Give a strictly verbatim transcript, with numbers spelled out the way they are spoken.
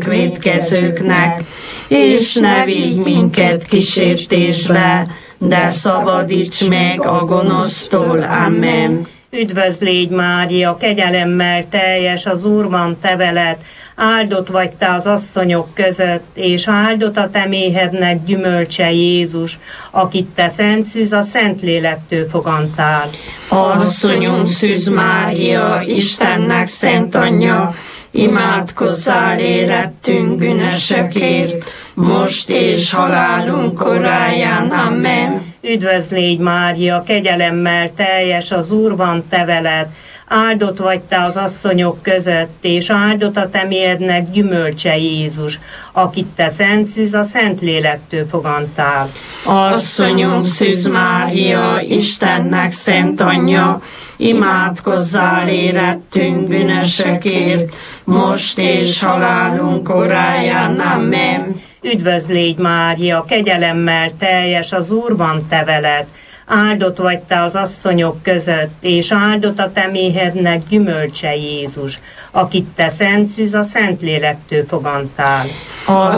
ránk vétkezőknek, és ne vigy minket kísértésbe, de szabadíts meg a gonosztól. Amen. Üdvözl légy, Mária, kegyelemmel teljes, az Úr van te veled, áldott vagy te az asszonyok között, és áldott a te méhednek gyümölcse Jézus, akit te szent szűz a Szentlélektől fogantál. Asszonyom Szűz Mária, Istennek szent anyja, imádkozzál érettünk bűnösökért, most és halálunk koráján. Amen. Üdvözl légy, Mária, kegyelemmel teljes, az Úr van te veled, áldott vagy te az asszonyok között, és áldott a te méhednek gyümölcse Jézus, akit te szent szűz a Szentlélektől fogantál. Asszonyom Szűz Mária, Istennek szent anyja, imádkozzál érettünk bűnösökért, most és halálunk koráján. Amen. Üdvözl légy, Mária, kegyelemmel teljes, az Úr van te veled, áldott vagy te az asszonyok között, és áldott a te méhednek gyümölcse Jézus, akit te szent szűz a Szentlélektől fogantál.